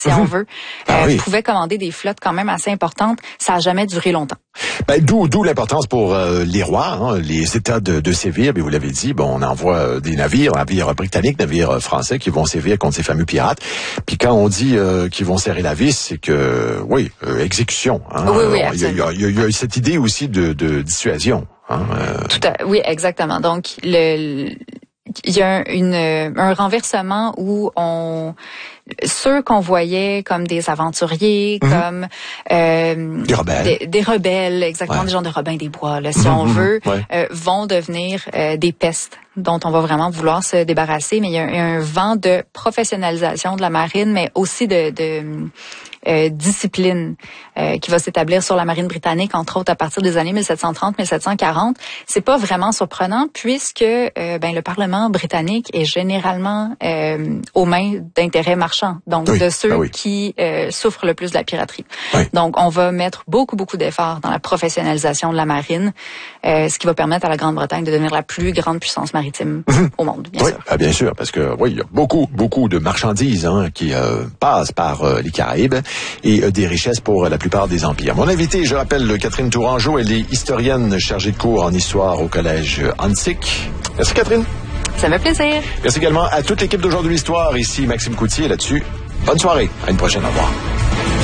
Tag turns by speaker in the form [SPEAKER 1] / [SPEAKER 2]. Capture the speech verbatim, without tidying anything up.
[SPEAKER 1] si on veut,
[SPEAKER 2] ah,
[SPEAKER 1] euh,
[SPEAKER 2] oui.
[SPEAKER 1] pouvaient commander des flottes quand même assez importantes. Ça a jamais duré longtemps.
[SPEAKER 2] Ben, d'où, d'où l'importance pour euh, les rois, hein, les États de, de sévir. Mais vous l'avez dit, bon, on envoie euh, des navires, navires britanniques, navires français qui vont sévir contre ces fameux pirates. Puis quand on dit euh, qu'ils vont serrer la vis, c'est que, oui, euh, exécution. Hein,
[SPEAKER 1] oui, oui,
[SPEAKER 2] il y a, il y a, il y a cette idée aussi de, de dissuasion. Hein, euh...
[SPEAKER 1] Tout à, oui, exactement. Donc, le, il y a une, un renversement où on ceux qu'on voyait comme des aventuriers, mmh. comme euh,
[SPEAKER 2] des rebelles,
[SPEAKER 1] des, des rebelles, exactement,
[SPEAKER 2] ouais.
[SPEAKER 1] des gens de Robin des Bois, là, si
[SPEAKER 2] mmh,
[SPEAKER 1] on veut,
[SPEAKER 2] ouais.
[SPEAKER 1] euh, vont devenir euh, des pestes dont on va vraiment vouloir se débarrasser. Mais il y a un, un vent de professionnalisation de la marine, mais aussi de, de euh, discipline euh, qui va s'établir sur la marine britannique, entre autres à partir des années mille sept cent trente, mille sept cent quarante. C'est pas vraiment surprenant puisque euh, ben le Parlement britannique est généralement euh, aux mains d'intérêts marchands, donc
[SPEAKER 2] oui,
[SPEAKER 1] de ceux
[SPEAKER 2] ben oui.
[SPEAKER 1] qui euh, souffrent le plus de la piraterie.
[SPEAKER 2] Oui.
[SPEAKER 1] Donc on va mettre beaucoup beaucoup d'efforts dans la professionnalisation de la marine, euh, ce qui va permettre à la Grande-Bretagne de devenir la plus grande puissance maritime mmh. au monde, bien
[SPEAKER 2] oui,
[SPEAKER 1] sûr.
[SPEAKER 2] Ah, bien sûr, parce que oui, il y a beaucoup beaucoup de marchandises hein, qui euh, passent par euh, les Caraïbes et euh, des richesses pour euh, la plupart des empires. Mon invité, je rappelle, Catherine Tourangeau, elle est historienne chargée de cours en histoire au collège Hansik. Merci Catherine.
[SPEAKER 1] Ça me fait plaisir.
[SPEAKER 2] Merci également à toute l'équipe d'Aujourd'hui Histoire. Ici Maxime Coutier là-dessus. Bonne soirée. À une prochaine. Au revoir.